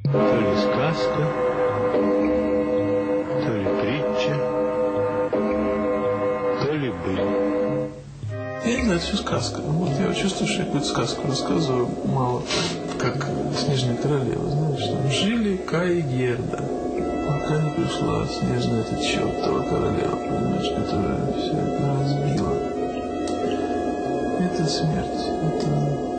То ли сказка, то ли притча, то ли быль. Я не знаю, это все сказка. Вот я чувствую, что я какую-то сказку рассказываю мало, как «Снежная королева». Знаешь, там жили Кай и Герда, пока не пришла снежная эта чертова королева, понимаешь, которая все это разбила. Это смерть, это